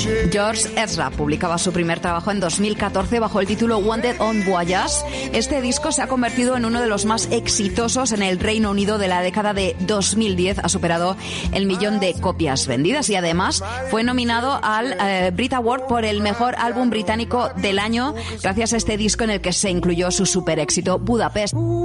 George Ezra publicaba su primer trabajo en 2014 bajo el título Wanted on Voyage. Este disco se ha convertido en uno de los más exitosos en el Reino Unido de la década de 2010. Ha superado el 1.000.000 de copias vendidas y además fue nominado al Brit Award por el mejor álbum británico del año gracias a este disco en el que se incluyó su super éxito Budapest.